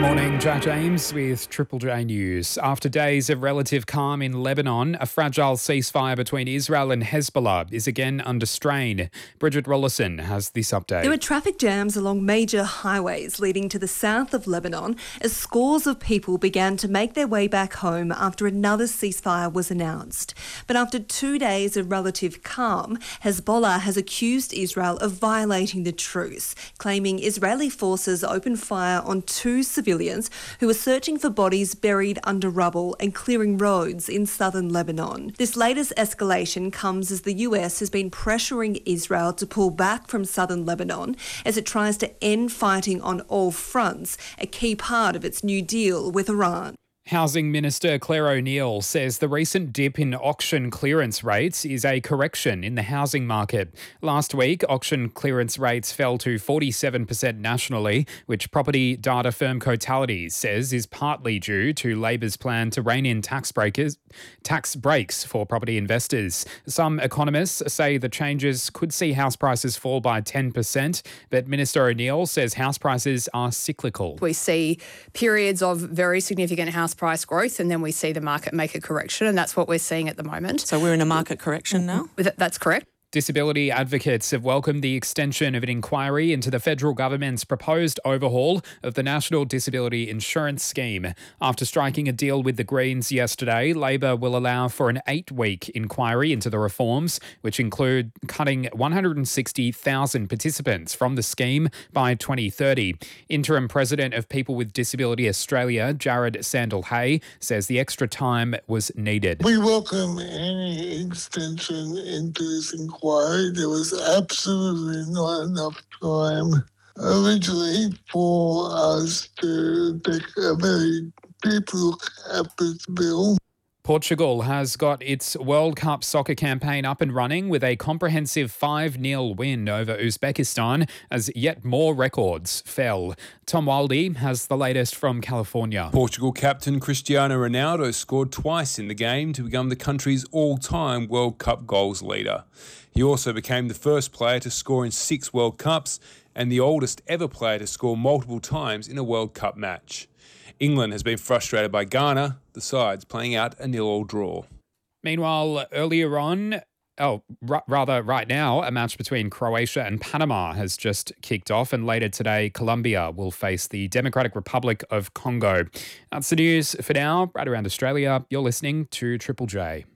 Morning, Jack James with Triple J News. After days of relative calm in Lebanon, a fragile ceasefire between Israel and Hezbollah is again under strain. Bridget Rollison has this update. There are traffic jams along major highways leading to the south of Lebanon as scores of people began to make their way back home after another ceasefire was announced. But after 2 days of relative calm, Hezbollah has accused Israel of violating the truce, claiming Israeli forces opened fire on two civilians who were searching for bodies buried under rubble and clearing roads in southern Lebanon. This latest escalation comes as the US has been pressuring Israel to pull back from southern Lebanon as it tries to end fighting on all fronts, a key part of its new deal with Iran. Housing Minister Claire O'Neil says the recent dip in auction clearance rates is a correction in the housing market. Last week, auction clearance rates fell to 47% nationally, which property data firm Cotality says is partly due to Labor's plan to rein in tax breaks for property investors. Some economists say the changes could see house prices fall by 10%, but Minister O'Neil says house prices are cyclical. We see periods of very significant house price growth and then we see the market make a correction, and that's what we're seeing at the moment. So we're in a market correction now? That's correct. Disability advocates have welcomed the extension of an inquiry into the federal government's proposed overhaul of the National Disability Insurance Scheme. After striking a deal with the Greens yesterday, Labor will allow for an 8-week inquiry into the reforms, which include cutting 160,000 participants from the scheme by 2030. Interim President of People with Disability Australia, Jared Sandel-Hay, says the extra time was needed. We welcome any extension into this inquiry. There was absolutely not enough time originally for us to take a very deep look at this bill. Portugal has got its World Cup soccer campaign up and running with a comprehensive 5-0 win over Uzbekistan as yet more records fell. Tom Wildy has the latest from California. Portugal captain Cristiano Ronaldo scored twice in the game to become the country's all-time World Cup goals leader. He also became the first player to score in 6 World Cups and the oldest ever player to score multiple times in a World Cup match. England has been frustrated by Ghana, the sides playing out a 0-0 draw. Meanwhile, right now, a match between Croatia and Panama has just kicked off, and later today, Colombia will face the Democratic Republic of Congo. That's the news for now. Right around Australia, you're listening to Triple J.